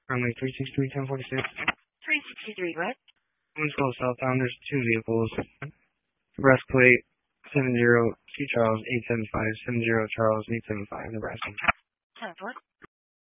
Runway 363, 1046. 363, what? Winslow southbound, there's two vehicles. Breast plate 70 C Charles 875, 70 Charles 875, Nebraska. 10-4.